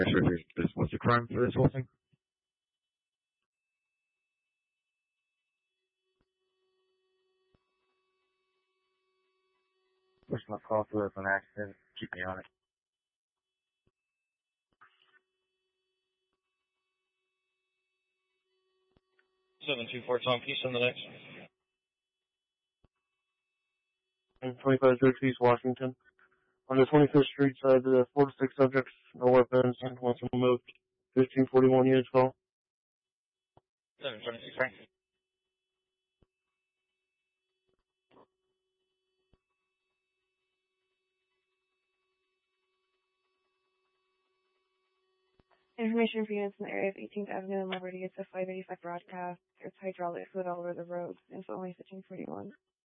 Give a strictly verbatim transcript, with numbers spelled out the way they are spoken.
This what's the crime for this whole thing? Push my call through as an accident. Keep me on it. seven two four Tom, can you send the next? And twenty-five East Washington. On the twenty-fifth Street side, the four to six subjects, no weapons, and once removed. fifteen forty-one units call. seven twenty-six, right? Information for units in the area of eighteenth Avenue and Liberty. It's a five eighty-five broadcast. There's hydraulic fluid all over the road. Info only fifteen forty-one.